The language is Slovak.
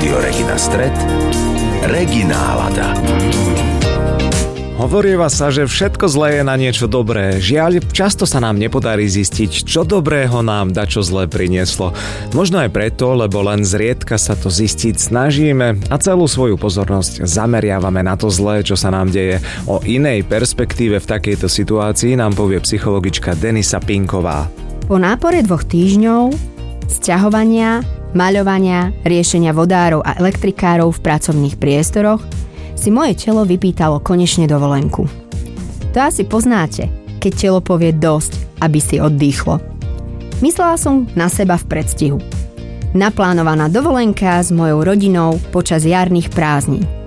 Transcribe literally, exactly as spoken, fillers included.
Rádio Regina Stret, Regina Nálada. Hovorieva sa, že všetko zlé je na niečo dobré. Žiaľ, často sa nám nepodarí zistiť, čo dobrého nám dačo zlé prinieslo. Možno aj preto, lebo len zriedka sa to zistiť snažíme a celú svoju pozornosť zameriavame na to zlé, čo sa nám deje. O inej perspektíve v takejto situácii nám povie psychologička Denisa Pinková. Po nápore dvoch týždňov, sťahovania, maľovania, riešenia vodárov a elektrikárov v pracovných priestoroch si moje telo vypýtalo konečne dovolenku. To asi poznáte, keď telo povie dosť, aby si oddychlo. Myslela som na seba v predstihu. Naplánovaná dovolenka s mojou rodinou počas jarných prázdnin.